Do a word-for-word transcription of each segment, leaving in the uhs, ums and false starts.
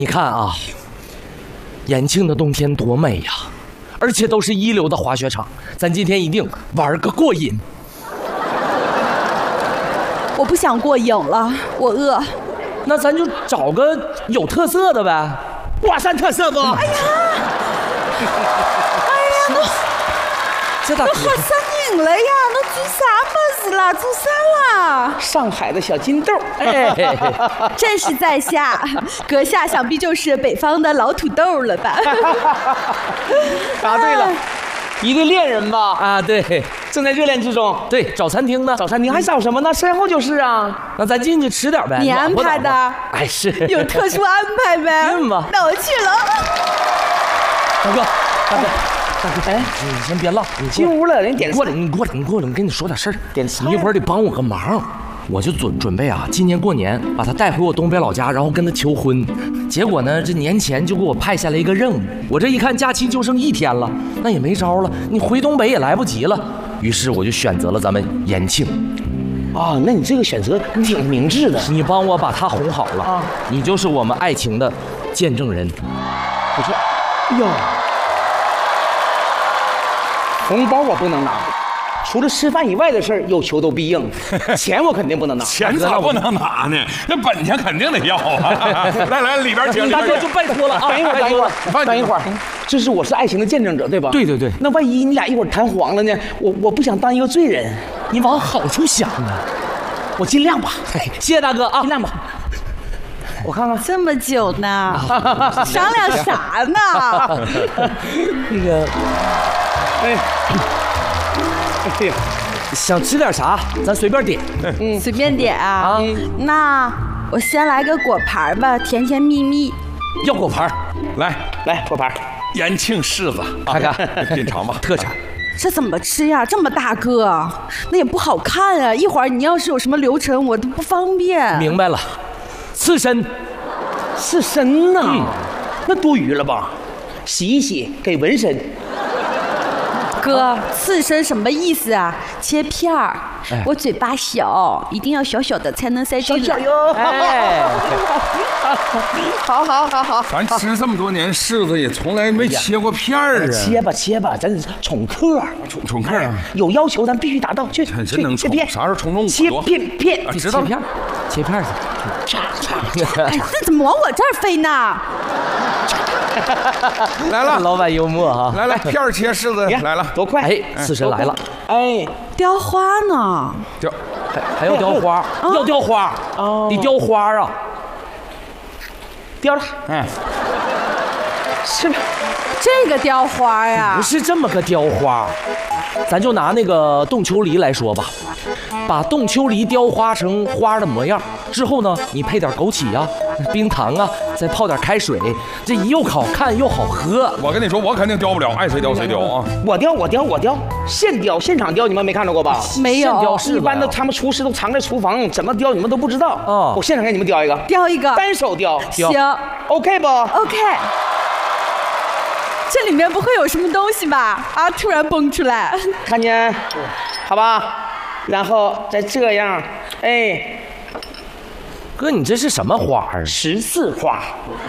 你看啊，延庆的冬天多美呀，而且都是一流的滑雪场，咱今天一定玩个过瘾。 我不想过瘾了，我饿。 那咱就找个有特色的呗， 华山特色不？ 哎呀，哎呀，那这大哥那好上瘾了呀！那做啥么子了？做啥了？ 上海的小金豆， 哎， 正是在下，阁下想必就是北方的老土豆了吧？ 答对了，一对恋人吧？ 啊，对正在热恋之中。 对，找餐厅呢， 找餐厅还找什么呢？身后就是啊。 那咱进去吃点呗。 你安排的？ 哎，是有特殊安排呗？ 是吗？ 那我去了。 大哥，大哥。大哥， 哎， 你先别唠，你进屋了，人点过来，你过来，你过来，我跟你说点事儿。 点菜， 你一会儿得帮我个忙，我就准准备啊，今年过年把他带回我东北老家，然后跟他求婚。结果呢，这年前就给我派下来一个任务，我这一看假期就剩一天了，那也没招了，你回东北也来不及了。于是我就选择了咱们延庆。 啊，那你这个选择挺明智的。 你帮我把他哄好了啊，你就是我们爱情的见证人。 不错，哎呦。红包我不能拿，除了吃饭以外的事儿，有求都必应。钱我肯定不能拿， 钱咋不能拿呢？那本钱肯定得要啊！来来，里边请。 大哥就拜托了啊！ 等一会儿，等一会儿，等一会儿，这是我是爱情的见证者，对吧？ 对对对。 那万一你俩一会儿谈黄了呢？我我不想当一个罪人。 你往好处想啊！ 我尽量吧。 谢谢大哥啊！ 尽量吧。我看看， 这么久呢，商量啥呢？ 那个。哎，哎呀，想吃点啥，咱随便点。 嗯，随便点啊。啊那我先来个果盘吧，甜甜蜜蜜。 要果盘， 来来果盘， 延庆柿子， 看看品尝吧， 特产。 这怎么吃呀？这么大个，那也不好看啊！一会儿你要是有什么流程，我都不方便。 明白了，刺身， 刺身呐、嗯，那多余了吧？洗一洗，给纹身。 哥，刺身什么意思啊？切片儿。哎、我嘴巴小，一定要小小的才能塞进小哟。 哎， 好好好好。 咱吃这么多年柿子，也从来没切过片儿啊。 切吧切吧，咱宠客， 宠宠客啊！ 有要求咱必须达到。去， 真能宠。啥时候宠宠我？ 切片片， 啊、知道切片，切片去。 哎，这怎么往我这儿飞呢？ 来了， 老板幽默哈！ 来来，片儿切柿子来了， 多快！ 哎，刺身来了， 哎， 雕花呢？ 雕， 还还要雕花，要雕花哦，得雕花啊！ 雕了，嗯，是吧？ 这个雕花呀， 不是这么个雕花，咱就拿那个冻秋梨来说吧，把冻秋梨雕花成花的模样之后呢，你配点枸杞啊、冰糖啊，再泡点开水，这又好看又好喝。 我跟你说，我肯定雕不了，爱谁雕谁雕啊！ 我雕，我雕，我雕，现雕，现场雕，你们没看到过吧？ 没有， 现雕是一般的他们厨师都藏在厨房，怎么雕你们都不知道。哦，我现场给你们雕一个， 雕一个， 单手雕， 行 ，OK 不 ？OK。这里面不会有什么东西吧？啊，突然蹦出来， 看见，好吧？然后再这样，哎， 哥，你这是什么花儿？ 十字花。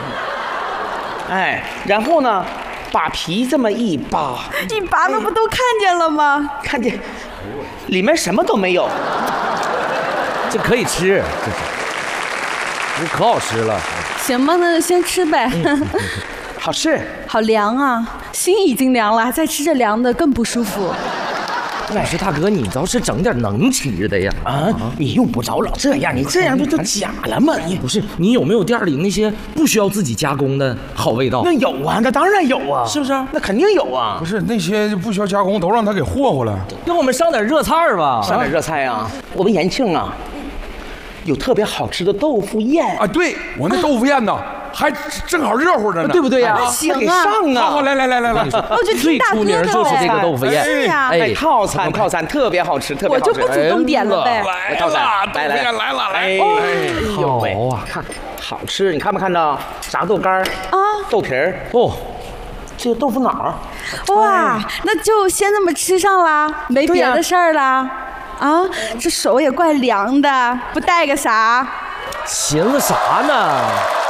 哎，然后呢，把皮这么一扒， 一扒那不都看见了吗？ 看见，里面什么都没有， 这可以吃，这可好吃了。 行吧，那就先吃呗。嗯好吃， 好凉啊！心已经凉了，再吃这凉的更不舒服。 我说大哥，你倒是整点能吃的呀！ 啊，你用不着老这样，你这样不就假了吗？你不是你有没有店里那些不需要自己加工的好味道？ 那有啊，那当然有啊， 是不是？ 那肯定有啊。 不是那些不需要加工，都让他给霍霍了。 让我们上点热菜吧， 上点热菜啊！我们延庆啊，有特别好吃的豆腐宴啊！对，我那豆腐宴呢。还正好热乎着呢， 对不对呀？ 行啊， 上啊！ 好好，来来来来来， 我就最出名就是这个豆腐宴， 是呀， 哎，套餐套餐特别好吃，特别好吃。 我就不主动点了呗。 来了，豆腐宴来了，来， 哎呦喂啊，看好吃，你看没看到？炸豆干啊，豆皮儿哦，这个豆腐脑。 哇，那就先这么吃上了，没别的事儿了啊？这手也怪凉的，不带个啥？ 寻思啥呢？